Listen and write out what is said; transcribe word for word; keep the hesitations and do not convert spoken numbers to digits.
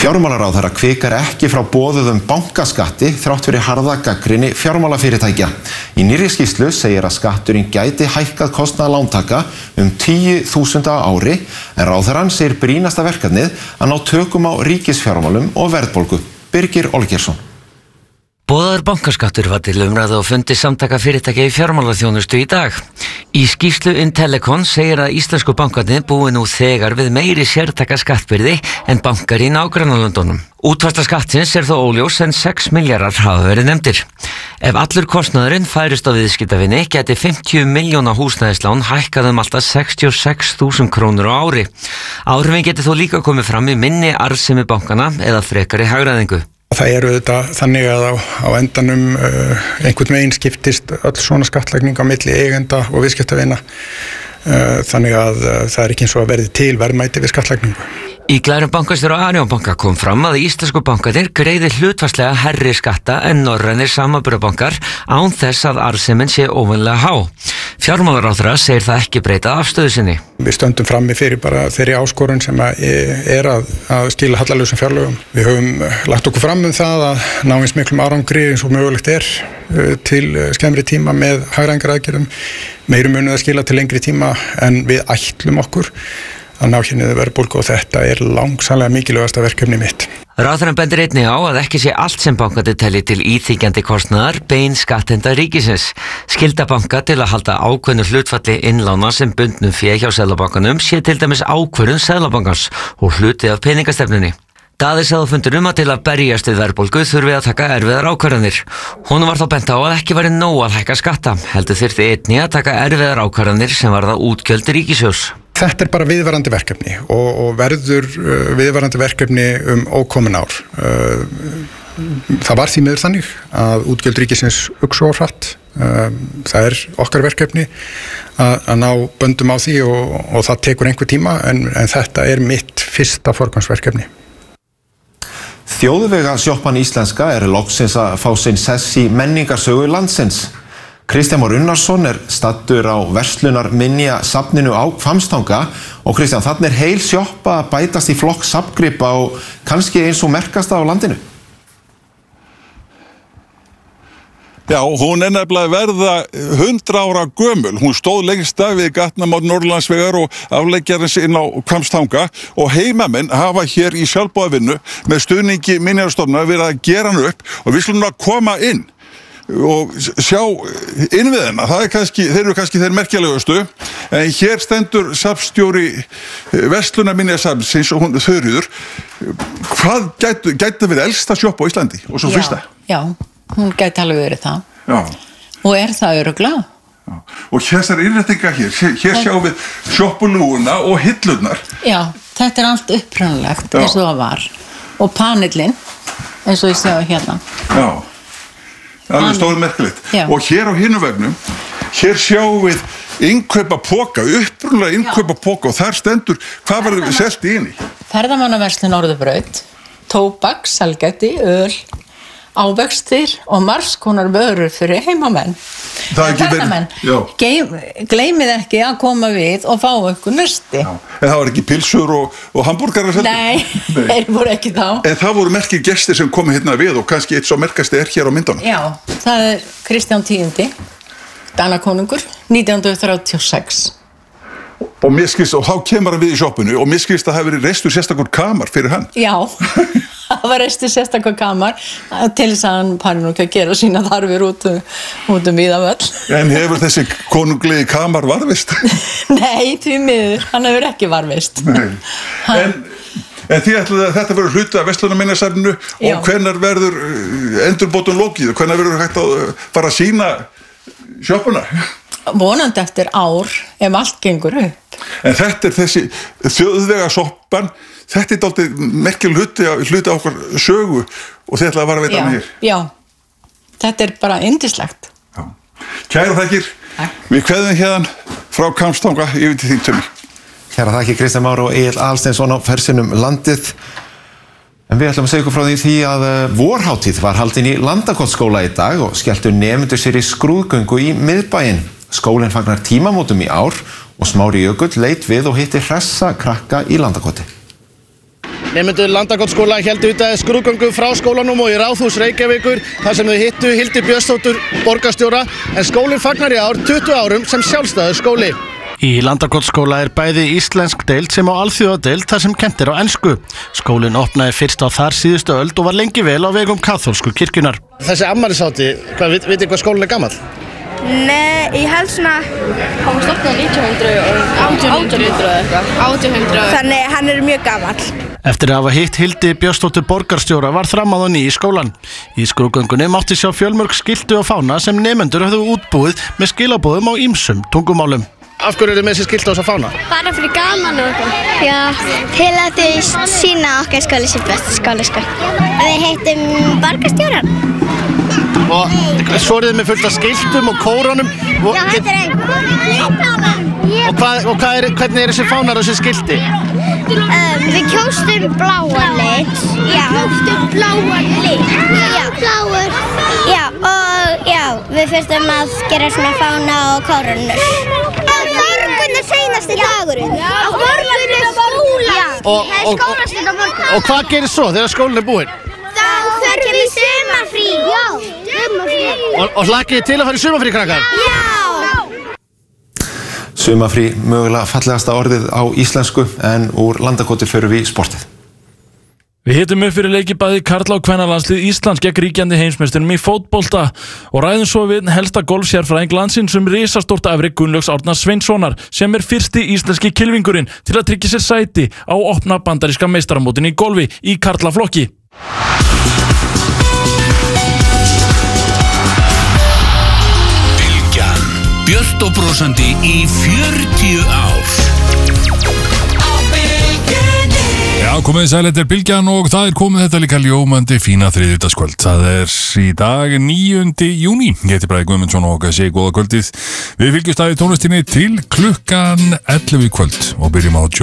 Fjármálaráðherra kvikar ekki frá boðuðum bankaskatti þrátt fyrir harða gagnrýni fjármálafyrirtækja. Í nýrri skýrslu segir að skatturinn gæti hækkað kostnað lántaka um tíu þúsund á ári, en ráðherrann segir brýnasta verkefnið að ná tökum á ríkisfjármálum og verðbólgu. Birgir Olgeirsson. Boðaður bankaskattur var til umræðu og fundi samtaka fyrirtækja í fjármálaþjónustu í dag. Í skýrslu Intellecon segir að íslensku bankarnir búi nú þegar við meiri sértaka skattbyrði en bankar í nágrannalöndunum. Útfærsla skattsins er þó óljós en sex milljarðar hafa verið nefndir. Ef allur kostnaðurinn færist á viðskiptavinni geti fimmtíu milljóna húsnæðislán hækkað um alltaf sextíu og sex þúsund krónur á ári. Áhrifin geti þó líka komið fram í minni arðsemi bankana eða frekari hagræðingu. Það eru þetta þannig að á, á endanum uh, einhvern veginn skiptist öll svona skattlægning á milli eigenda og viðskiptavina. Uh, þannig að uh, það er ekki eins og að verði til verðmæti við skattlægningu. Í glærum bankastjóra Arion banka kom fram að íslensku bankarnir greiði hlutfallslega hærri skatta en norrænir samanburðarbankar án þess að arðsemin sé óvenlega há. Fjármálaráðherra segir það ekki breyta afstöðu sinni. Við stöndum frammi fyrir bara þeirri áskorun sem er að, að skila hallalausum fjárlögum. Við höfum lagt okkur fram um það að ná eins miklum árangri eins og mögulegt er til skemmri tíma með hagræðingaraðgerðum. Meiru munið að skila til lengri tíma en við ætlum okkur að ná hérna verðbólgu og þetta er langsamlega mikilvægasta verkefni mitt. Ráðherrann bendir einnig á að ekki sé allt sem bankarnir telji til íþyngjandi kostnaðar bein skattenda ríkisins. Skylda banka til að halda ákveðnu hlutfalli innlána sem bundnu fé hjá Seðlabankanum sé til dæmis ákvörðun Seðlabankans og hluti af peningastefnunni. Daði sagði á fundinum að til að berjast við verðbólgu þurfi að taka erfiðar ákvarðanir. Honum var þá bent á að ekki væri nóg að hækka skatta, heldur þyrfti einnig að taka erfiðar ákvarðanir sem varða útgjöld ríkissjóðs. Þetta er bara viðvarandi verkefni og, og verður uh, viðvarandi verkefni um ókomin ár. Uh, það var því miður þannig að útgjöld ríkisins uxu á hratt. Uh, það er okkar verkefni að, að ná böndum á því og, og það tekur einhver tíma en, en þetta er mitt fyrsta forgangsverkefni. Þjóðvegasjoppan íslenska er loksins að fá sinn sess í menningarsögu landsins. Kristján Már Unnarsson er staddur á verslunarminja safninu á Hvammstanga og Kristján, þarna er heil sjoppa að bætast í flokk safngripa og kannski eins og merkasta á landinu. Já, hún er nefnilega verða hundrað ára gömul. Hún stóð lengst af við gatnamót Norðurlandsvegar og afleggjarins inn á Hvammstanga og heimamenn hafa hér í sjálfboðavinnu með stuðningi Minjastofnunar verið að gera hann upp og við skulum að koma inn og sjá innviðina. Það er kannski, þeir eru kannski þeir merkjalegustu, en hér stendur safnstjóri verslunarminjasafnsins eins og hún Þuríður. Hvað gæti, gæti verið elsta sjoppa á Íslandi og svo fyrsta? Já, hún gæti alveg verið það. Já. Og er það örugglega. Já. Og þessar innréttingar hér, hér sjáum við sjoppulúguna og hillurnar. Já, þetta er allt upprunalegt eins og það var. Og panillinn, eins og ég segja hérna. Já. Alveg stóð merkilegt. Já. Og hér á hinu vegnum, hér sjáum við innkaupa póka, upprunalega innkaupa póka og þar stendur, hvað var það selt í inni? Ferðamannaverslun Norðurbraut, tóbak, sælgæti, öl, ávextir og margs konar vörur fyrir heimamenn. Það er ekki ferðamenn, verið, gleymið ekki að koma við og fá ykkur nösti. Já. En það var ekki pilsur og, og hambúrgarar seldir? Nei, Nei, þeir voru ekki þá. En það voru merkir gestir sem komu hérna við og kannski eitt svo merkasti er hér á myndunum. Já, það er Kristján tíundi, Danakonungur, nítján hundruð þrjátíu og sex. Og mér skilst, og þá kemur hann við í sjoppinu og mér skilst að það hefur verið reistur sérstakur kamar fyrir hann. Já, það var reistur sérstakur kamar til þess að hann pari nú ekki að gera sína þarfir út, út um víðavöll. En hefur þessi konunglegi kamar varðvist? Nei, því miður, hann hefur ekki varðvist. Nei, en, en því ætlaði að þetta verður hluti af verslunarminjasafninu og hvenær verður endurbótum lokið og hvenær verður hægt að fara að sýna sjoppuna? Vonandi eftir ár ef allt gengur upp. En þetta er þessi þjóðvegasjoppan, þetta er dálítið merkileg hluti, hluti á okkar sögu og þið ætlaði að vara að veita hann hér. Já, þetta er bara yndislegt. Já. Kæra þakkir, við kveðum hérna frá Hvammstanga yfir til þín Tumi. Kæra þakkir Kristján Már og Egill Aðalsteinsson á fersinum landið. En við ætlum að segja ykkur frá því því að vorhátíð var haldin í Landakotsskóla í dag og skelltu nemendur sér í skrúðgöngu í miðbæinn. Skólinn fagnar tímamótum í ár og Smári Jökull leit við og hitti hressa krakka í Landakoti. Nemendur Landakotsskóla héldu út að skrúðgöngu frá skólanum og í Ráðhús Reykjavíkur þar sem þau hittu Hildi Björnsdóttur borgarstjóra, en skólinn fagnar í ár tuttugu árum sem sjálfstæður skóli. Í Landakotsskóla er bæði íslensk deild sem á alþjóðadeild þar sem kennt er á ensku. Skólinn opnaði fyrst á þar síðustu öld og var lengi vel á vegum kaþólsku kirkjunnar. Þessi afmælishátíð, hvað vitið hvað skólinn er gamall? Nei, ég held svona hann var stofnað nítján hundruð og átján hundruð eitthvað. átján hundruð. Þannig hann er mjög gamall. Eftir að hafa hitt Hildi Björnsdóttur borgarstjóra var þramað á ný í skólan. Í skrúðgöngunni mátti sjá fjölmörg skiltu og fána sem nemendur höfðu útbúið með skilaboðum á ýmsum tungumálum. Af hverju eru með þessi skiltu og þessa fána? Bara fyrir gaman og eitthvað. Já, til að þau sína okkar skóli sem best skóli sko. Við heitum borgarstjóran. Og svo eru þið með fullt af skiltum og kóranum. Já, þetta er einn. Og, hvað, og hvað er, hvernig er þessi fánar og þessi skilti? Um, við kjóstum bláan lit. Já, kjóstum bláan lit. Já, bláur. Já, og já, við fyrstum að gera svona fána og kórunur. Á morgun er seinasti dagurinn. Á morgun er skóla. Og, Það er skólastund á morgun. og hvað gerir svo þegar skólinn er búinn? Þá förum við í sumarfrí. Já, sumarfrí. Og, og hlakkið þið til að fara í sumarfrí, krakkar? Já. Sumarfrí, mögulega fallegasta orðið á íslensku, en úr Landakoti förum við í sportið. Við hittum upp fyrir leiki bæði karla og kvennalandslið Íslands gegn ríkjandi heimsmeisturum í fótbolta og ræðum svo við helsta golfsérfræðing landsins um risastórt afrek Gunnlaugs Árna Sveinssonar sem er fyrsti íslenski kylfingurinn til að tryggja sér sæti á opna bandaríska meistaramótinu í golfi í karlaflokki. Bylgjan, björt og brosandi í fjörutíu ár. Já, komið sæl, þetta er Bylgjan og það er komið þetta líka ljómandi fína þriðjudagskvöld. Það er í dag níundi júní. Ég heiti Bragi Guðmundsson og segi góða kvöldið. Við fylgjumst að í tónlistinni til klukkan ellefu í kvöld og byrjum á Joe